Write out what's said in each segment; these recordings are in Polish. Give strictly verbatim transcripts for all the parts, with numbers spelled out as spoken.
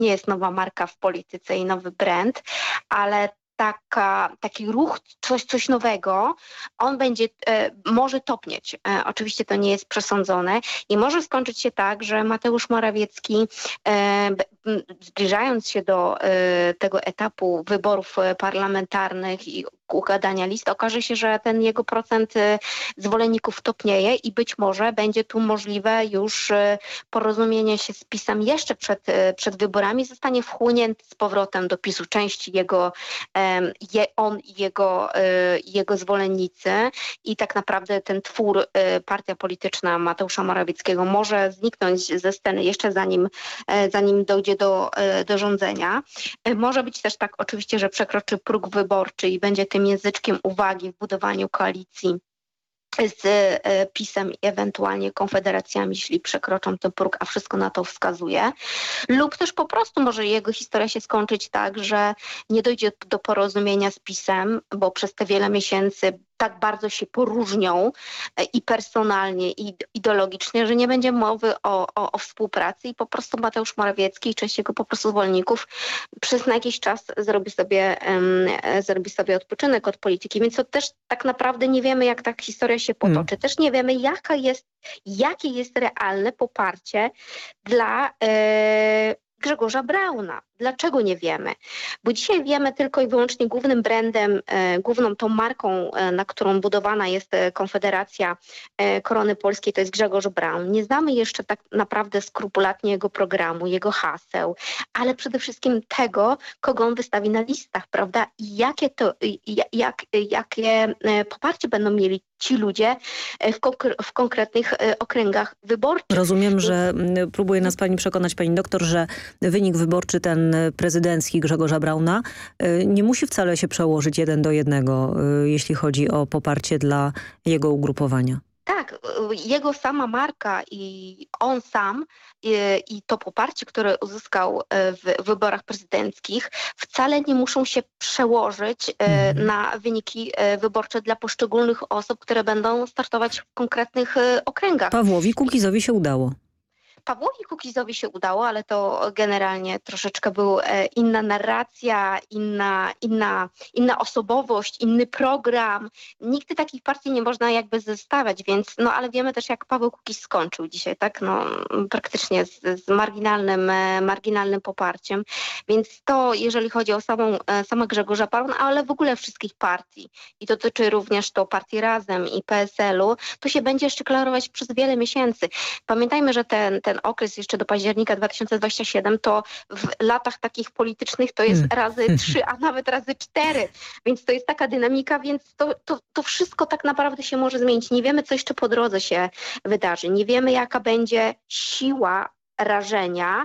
nie jest nowa marka w polityce i nowy brand, ale Taka, taki ruch, coś, coś nowego, on będzie, e, może topnieć. E, oczywiście to nie jest przesądzone i może skończyć się tak, że Mateusz Morawiecki e, b, zbliżając się do e, tego etapu wyborów parlamentarnych i układania list, okaże się, że ten jego procent e, zwolenników topnieje i być może będzie tu możliwe już e, porozumienie się z PiS-em jeszcze przed, e, przed wyborami, zostanie wchłonięty z powrotem do PiS-u części jego e, Je, on i jego, y, jego zwolennicy i tak naprawdę ten twór, y, partia polityczna Mateusza Morawieckiego może zniknąć ze sceny jeszcze zanim, y, zanim dojdzie do, y, do rządzenia. Y, może być też tak oczywiście, że przekroczy próg wyborczy i będzie tym języczkiem uwagi w budowaniu koalicji z PiS-em i ewentualnie Konfederacjami, jeśli przekroczą ten próg, a wszystko na to wskazuje. Lub też po prostu może jego historia się skończyć tak, że nie dojdzie do porozumienia z PiS-em, bo przez te wiele miesięcy tak bardzo się poróżnią i personalnie, i ideologicznie, że nie będzie mowy o, o, o współpracy i po prostu Mateusz Morawiecki i część jego po prostu zwolenników przez na jakiś czas zrobi sobie, um, zrobi sobie odpoczynek od polityki. Więc to też tak naprawdę nie wiemy, jak ta historia się potoczy. Hmm. Też nie wiemy, jaka jest, jakie jest realne poparcie dla e, Grzegorza Brauna. Dlaczego nie wiemy? Bo dzisiaj wiemy tylko i wyłącznie głównym brandem, e, główną tą marką, e, na którą budowana jest e, Konfederacja e, Korony Polskiej, to jest Grzegorz Braun. Nie znamy jeszcze tak naprawdę skrupulatnie jego programu, jego haseł, ale przede wszystkim tego, kogo on wystawi na listach, prawda? I jakie to, jak, jak, jakie poparcie będą mieli ci ludzie w, konkre- w konkretnych okręgach wyborczych. Rozumiem, że próbuje nas pani przekonać, pani doktor, że wynik wyborczy ten prezydencki Grzegorza Brauna nie musi wcale się przełożyć jeden do jednego, jeśli chodzi o poparcie dla jego ugrupowania. Tak, jego sama marka i on sam i, i to poparcie, które uzyskał w wyborach prezydenckich, wcale nie muszą się przełożyć mm. na wyniki wyborcze dla poszczególnych osób, które będą startować w konkretnych okręgach. Pawłowi Kukizowi się udało. Pawłowi Kukizowi się udało, ale to generalnie troszeczkę była inna narracja, inna, inna, inna osobowość, inny program. Nigdy takich partii nie można jakby zestawiać, więc no ale wiemy też, jak Paweł Kukiz skończył dzisiaj, tak? No praktycznie z, z marginalnym, marginalnym poparciem. Więc to, jeżeli chodzi o samą, samą Grzegorza Brauna, ale w ogóle wszystkich partii i to dotyczy również to partii Razem i P S L-u, to się będzie jeszcze klarować przez wiele miesięcy. Pamiętajmy, że ten, ten okres jeszcze do października dwa tysiące dwudziestego siódmego to w latach takich politycznych to jest razy trzy, a nawet razy cztery. Więc to jest taka dynamika, więc to, to, to wszystko tak naprawdę się może zmienić. Nie wiemy, co jeszcze po drodze się wydarzy. Nie wiemy, jaka będzie siła rażenia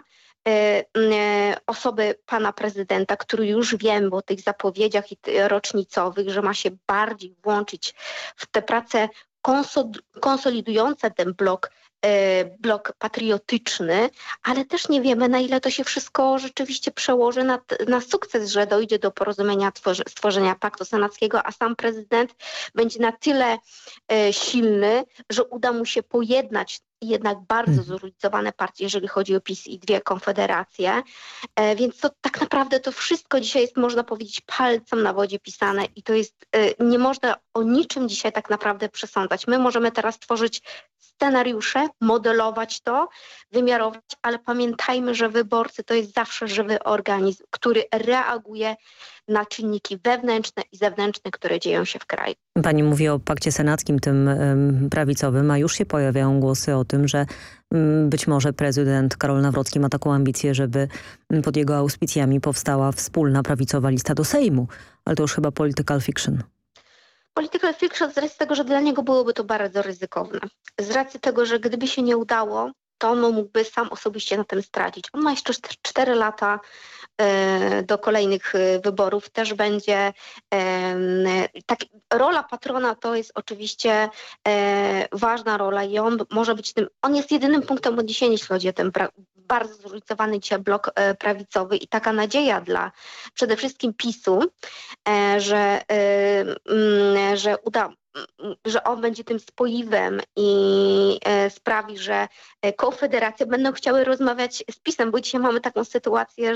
osoby pana prezydenta, który już wiem, bo o tych zapowiedziach rocznicowych, że ma się bardziej włączyć w te prace konsolidujące ten blok blok patriotyczny, ale też nie wiemy, na ile to się wszystko rzeczywiście przełoży na, na sukces, że dojdzie do porozumienia tworzy, stworzenia paktu senackiego, a sam prezydent będzie na tyle e, silny, że uda mu się pojednać jednak bardzo zróżnicowane partie, jeżeli chodzi o PiS i dwie konfederacje. E, więc to tak naprawdę to wszystko dzisiaj jest, można powiedzieć, palcem na wodzie pisane i to jest, e, nie można o niczym dzisiaj tak naprawdę przesądzać. My możemy teraz tworzyć scenariusze, modelować to, wymiarować, ale pamiętajmy, że wyborcy to jest zawsze żywy organizm, który reaguje na czynniki wewnętrzne i zewnętrzne, które dzieją się w kraju. Pani mówi o pakcie senackim, tym um, prawicowym, a już się pojawiają głosy o tym, że um, być może prezydent Karol Nawrocki ma taką ambicję, żeby pod jego auspicjami powstała wspólna prawicowa lista do Sejmu. Ale to już chyba political fiction. Political fiction z racji tego, że dla niego byłoby to bardzo ryzykowne. Z racji tego, że gdyby się nie udało, to on mógłby sam osobiście na tym stracić. On ma jeszcze cztery lata y, do kolejnych y, wyborów. Też będzie y, tak, rola patrona to jest oczywiście y, ważna rola i on może być tym, on jest jedynym punktem odniesienia, jeśli chodzi o ten pra- bardzo zróżnicowany dzisiaj blok y, prawicowy i taka nadzieja dla przede wszystkim PiSu, y, że, y, y, że uda że on będzie tym spoiwem i sprawi, że Konfederacja będą chciały rozmawiać z PiS-em, bo dzisiaj mamy taką sytuację,